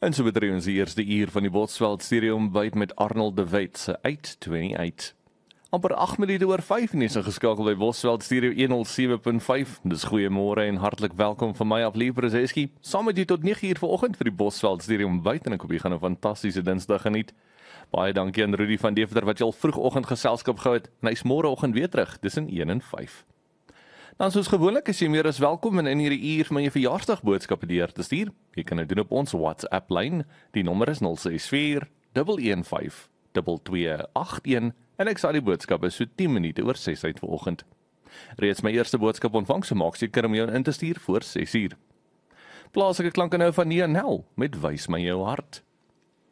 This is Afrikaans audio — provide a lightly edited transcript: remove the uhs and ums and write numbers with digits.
En so betree ons die eerste uur van die Bosveld Studio ontbyt met Arnold de Wet se 828. Amper 8 minute oor 5 en is geskakel by Bosveld Studio 107.5. Dis goeiemôre en hartlik welkom van my af Lee Brzeski. Saam met jou tot 9 uur vanoggend vir die Bosveld Studio ontbyt en ek hoop jy gaan 'n fantastiese Dinsdag geniet. Baie dankie aan Rudy van Deventer wat jy al vroegoggend geselskap gehou het. En hy's môreoggend weer terug tussen 1 en 5. Dan soos gewoonlik is jy meer as welkom en in hierdie uur van jou verjaarsdagboodskappe deur te stuur. Jy kan dit doen op ons WhatsApp lyn. Die nommer is 064 115 2281 en ek sal die boodskappe so 10 minute oor 6 uit vanoggend. Reeds my eerste boodskap ontvang, so maak seker om jou in te stuur voor 6 uur. Plaaslike klanke nou van Neonel met Wys my jou hart.